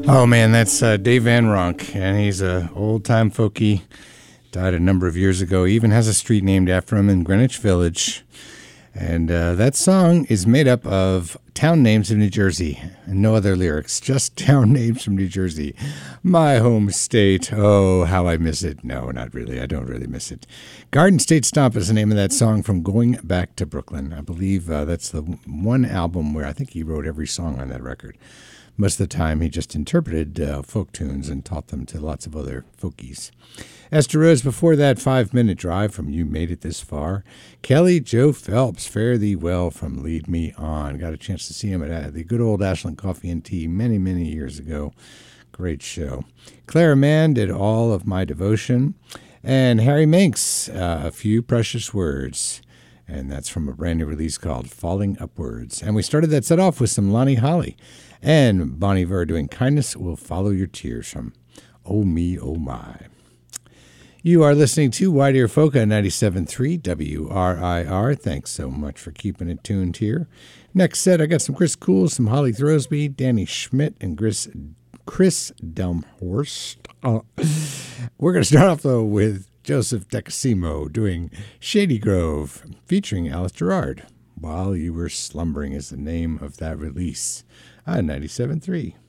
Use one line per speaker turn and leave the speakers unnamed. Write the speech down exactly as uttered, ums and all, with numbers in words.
Oh man, that's uh, Dave Van Ronk, and he's a old-time folkie. Died a number of years ago. He even has a street named after him in Greenwich Village. And uh, that song is made up of town names of New Jersey and no other lyrics, just town names from New Jersey. My home state, oh, how I miss it. No, not really. I don't really miss it. Garden State Stomp is the name of that song from Going Back to Brooklyn. I believe uh, that's the one album where I think he wrote every song on that record. Most of the time, he just interpreted uh, folk tunes and taught them to lots of other folkies. Esther Rose, before that, five-minute drive from You Made It This Far. Kelly Joe Phelps, Fare Thee Well from Lead Me On. Got a chance to see him at uh, the good old Ashland Coffee and Tea many, many years ago. Great show. Clara Mann did All of My Devotion. And Harry Minks, uh, A Few Precious Words. And that's from a brand new release called Falling Upwards. And we started that set off with some Lonnie Holly. And Bon Iver doing Kindness Will Follow Your Tears from Oh Me, Oh My. You are listening to Wide Ear Folk on ninety-seven point three W R I R. Thanks so much for keeping it tuned here. Next set, I got some Chris Cool, some Holly Throsby, Danny Schmidt, and Chris, Chris Delmhorst. Uh, we're going to start off, though, with Joseph Decasimo doing Shady Grove, featuring Alice Gerrard. While You Were Slumbering is the name of that release on ninety-seven point three.